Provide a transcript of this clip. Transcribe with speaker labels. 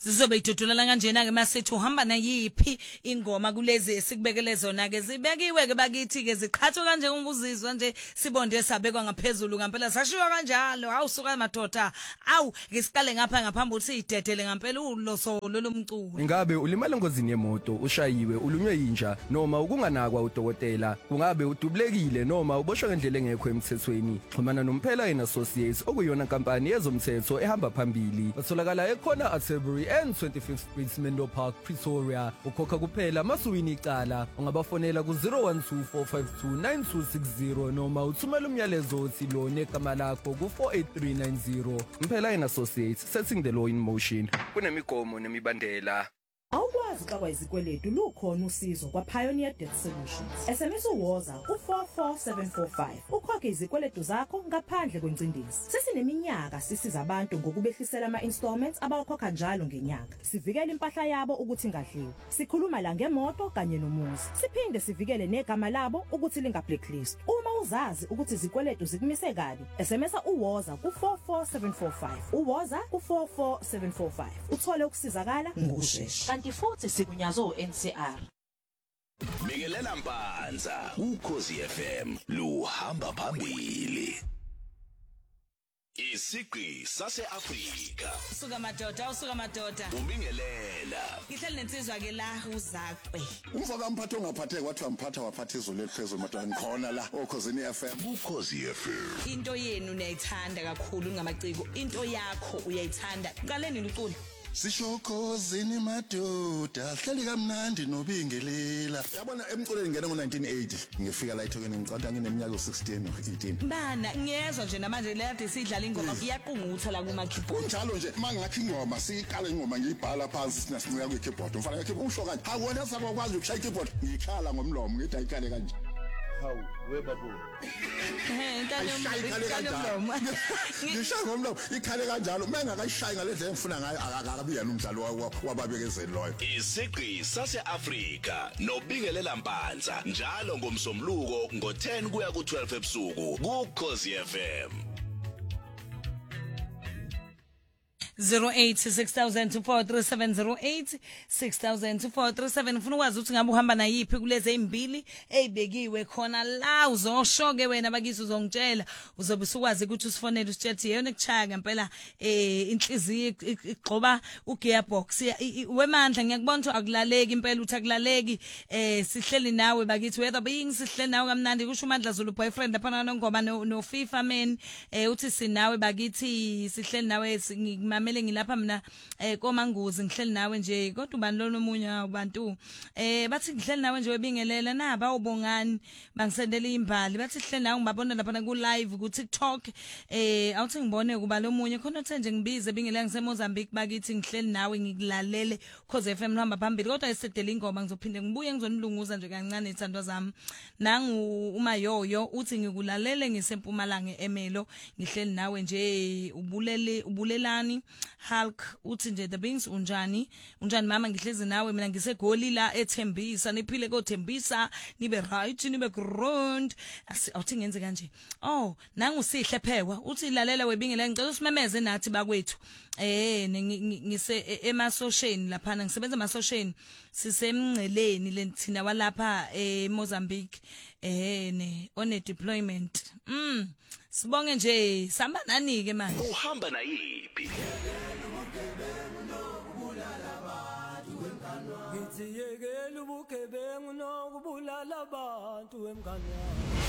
Speaker 1: Sizobe idudulala kanjena ke masithi uhamba nayiphi ingoma kulezi sikubekele zona ke zibekiwe ke bakithi ke ziqhathwe kanje ubuzizwa nje sibonde sabekwa ngaphezulu ngempela sashiwa kanjalo awusuka madoda awu ngisiqale ngapha ngaphambi ukuthi idedele ngempela uloso lolumculo.
Speaker 2: Ingabe ulimala engozini yemoto ushayiwe ulunywe yinja noma ukunganakwa udokotela kungabe udubulekile noma uboshwe ngendlela engekho emthethweni xhumana nomphela Associates okuyona inkampani yezomthetho ehamba phambili batholakala ekhona Atterbury and 25th Street Menlo Park Pretoria ukhokha kuphela masuwini icala ungabafonela ku 0124529260 noma uthumela umyalezo othi lo negama lakho ku 48390 Mphela Associates setting the law in motion kunemigomo nemibandela.
Speaker 3: Awukwazi xa kwayizikweletu lukhona usizo kwa Pioneer Debt Solutions. SMS uwoza ku 44745. Ukhokhe izikweletu zakho ngaphandle kwencindezi. Sesineminyaka sisiza abantu ngokubehlisela ama-installments abawakhokha njalo ngenyanga. Sivikele impahla yabo ukuthi ingadliwa. Sikhuluma la ngemoto kanye nomuzi. Siphinde sivikele negama labo ukuthi linga-blacklist. Uma uzazi ukuthi izikweletu zikumise kabi, SMS uwoza ku 44745. Uwoza ku 44745. Uthole ukusizakala ngokushesha. Kanti futhi sikunyazo NCR.
Speaker 4: Mikelela Mpanza uKhosi FM luhamba phambili. Isiqi sase-Afrika.
Speaker 1: Usuka madoda.
Speaker 4: Umbingelela.
Speaker 1: Ngihleli nensizwa ke la uzaqwe.
Speaker 5: Umfaka mphatho ongaphatheki wathi wamphatha waphatha izulu eliphezulu madodana khona la okhosini FM.
Speaker 4: uKhosi FM.
Speaker 1: Into yenu niyayithanda kakhulu ngamaciko. Into yakho uyayithanda. Qaleni uculo.
Speaker 5: Sishokozini madoda hleli kamnandi nobingelela. Yabona emculweni ngene ngo1980 ngifika la eThekwini ngicada ngineminyaka u16 no18.
Speaker 1: Bana ngiyezwa nje namanje leyade sidlala ingoma iyaqungutha la kuma keyboard.
Speaker 5: Kunjalo nje mangakhi ingoma siqala ingoma ngiyibhala phansi sinasinqika ku keyboard. Umfana keyboard usho kanje akuwona sakwazi ukushaya keyboard ngikhala ngomlomo ngithi ayikale kanje. Hawu webabu. Ngishaya ngomlomo ikhale kanjalo mengakayishayi ngalendlela engifuna ngayo akabi yana umdlalo wababekezeli loyo.
Speaker 4: Isiqi sase-Afrika nobingelela Mpanza njalo ngomsombuluko ngo10 kuya ku12 ebusuku kuKhosi FM.
Speaker 1: 0860002437 0860002437 ufuna ukwazi ukuthi ngabe uhamba nayiphi kulezi ezimbili ezibekiwe khona la uzoshoke wena bakithi uzongitshela uzobe usukwazi ukuthi usifonele usitshela yena ekuchaya ngempela inhliziyo igxoba ugearbox wemandla ngiyakubona ukuthi akulaleki impela uthi akulaleki sihleli nawe bakithi whether being sihleli nawe kamnandi kusho uMandla Zulu boyfriend lapha nongoma no FIFA man uthi sinawe bakithi sihleli nawe ngimamele ngilapha mina komanguzi ngihleli nawe nje kodwa ubani lo nomunye abantu bathi ngihleli nawe nje webingelela naba ubongani bangisendela imbali bathi sihleli nawe ngibabona lapha ku live ku TikTok awuthi ngibone kuba lo munye khona uthe nje ngibize bingelela ngiseMozambique bakithi ngihleli nawe ngikulalele Khosi FM hamba phambili kodwa esedela ingoma ngizophinde ngibuye ngizonilunguza nje kancane ithandwa zami nangu uMayoyo uthi ngikulalele ngisempumalanga eMelo ngihleli nawe nje ubulelani Hulk uthi nje the beings unjani mama ngihlezi nawe mina ngisegoli la eThembisa niphile koThembisa nibe right nibe ground awuthi ngenze kanje nangu sihle phekwa uthi lalela webingelela ngicela usimemeze nathi bakwethu ngise emasosheni lapha ngisebenza emasosheni sisemngceleni lenthina walapha eMozambique one deployment sibonge nje samba nani ke manje
Speaker 4: Uhamba nayiphi?
Speaker 6: Ngiyekela ubugebengu nokubulala abantu emngane